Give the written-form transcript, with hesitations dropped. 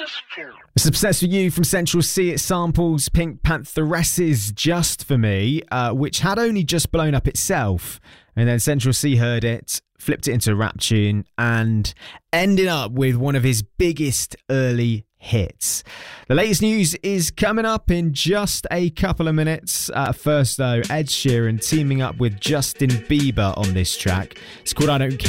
It's Obsessed With You from Central C. It samples Pink Pantheresses' Just For Me, which had only just blown up itself. And then Central C heard it, flipped it into a rap tune, and ended up with one of his biggest early hits. The latest news is coming up in just a couple of minutes. First, though, Ed Sheeran teaming up with Justin Bieber on this track. It's called I Don't Care.